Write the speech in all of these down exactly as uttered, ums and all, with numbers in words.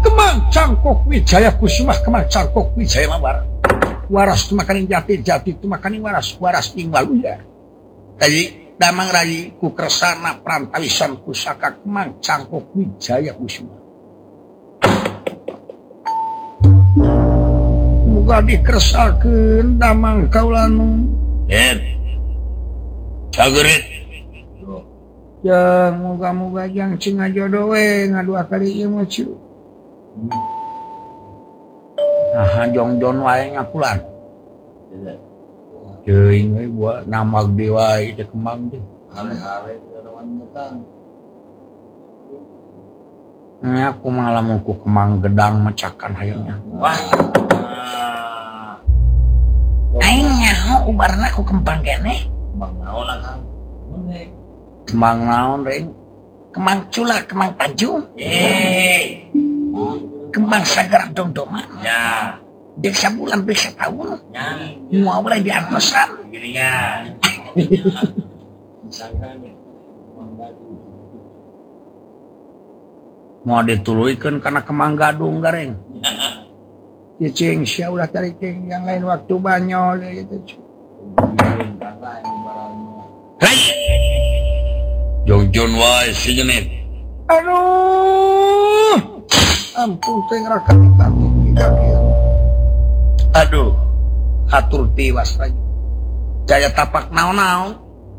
Kemang Cangkok Wijaya Kusuma Kemang Cangkok Wijaya Mawar waras tu makanin jati jati tu makanin waras waras ing waluya tadi damang rai ku kersana prantawisan pusaka Kemang Cangkok Wijaya Kusuma muga dikersakakeun damang kaulanu Den cagerit yang muga-muga yang cinga jodoh we ngadua kali ieu mah cu nah jongjon wae ngapulan ceuing we buat namag di wae teh Kemang teh hare-hare lawan nyetang nya aku mah lamun ku Kemang Gedang mecakan hayangnya wah aing nyaho ubarna ku Kempang keneh Kemang naon Kang mun Kemang naon reng Kemang Cula Kemang Tanjung eh Kemang Sagara Dongdoma ya dek sabulan bisa tahun ya mau boleh diantosan gininya misalkan mau dituluikeun kana Kemang Gadung gareng ya cing sia ulah cari cing yang lain waktu banyol gitu hei jongjon wae si Jenit aduh ampun teh ngeraka dipati aduh hatur tiwas lagi jaya tapak naon-naon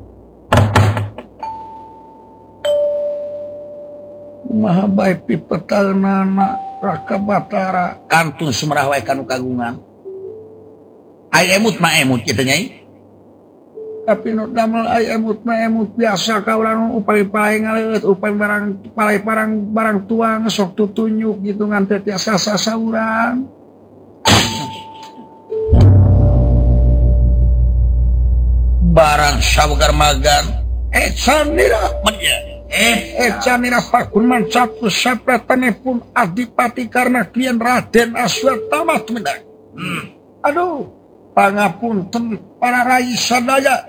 maha baik pipetalna Raka Batara kantun semerah wae kanu kagungan ai emut mah emut kitu nyai tapi nu damel ai emut mah emut biasa kaulah upay-upay ngaleut upay barang palai barang barang tua sok tutunjuk gitu ngan teh tiasa sasaurang barang sawegar magan eh canira eh eh canira pakun mancatu sapratanipun adipati karena klien Raden Aswatama tumendang hmm. aduh pangapunten para rai sadaya